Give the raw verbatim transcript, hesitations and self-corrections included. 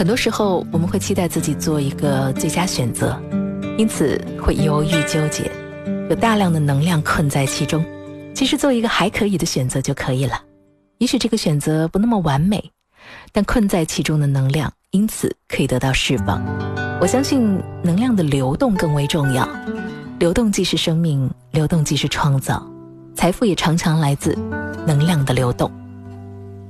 很多时候我们会期待自己做一个最佳选择，因此会犹豫纠结，有大量的能量困在其中。其实做一个还可以的选择就可以了，也许这个选择不那么完美，但困在其中的能量因此可以得到释放。我相信能量的流动更为重要，流动既是生命，流动即是创造，财富也常常来自能量的流动。